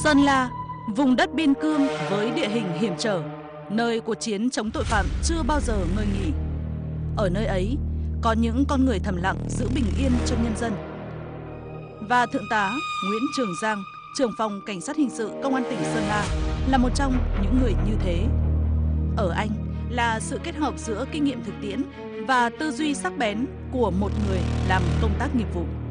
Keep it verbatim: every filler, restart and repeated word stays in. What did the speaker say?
Sơn La, vùng đất biên cương với địa hình hiểm trở, nơi cuộc chiến chống tội phạm chưa bao giờ ngơi nghỉ. Ở nơi ấy, có những con người thầm lặng giữ bình yên cho nhân dân. Và Thượng tá Nguyễn Trường Giang, trưởng phòng Cảnh sát hình sự Công an tỉnh Sơn La là một trong những người như thế. Ở anh là sự kết hợp giữa kinh nghiệm thực tiễn và tư duy sắc bén của một người làm công tác nghiệp vụ.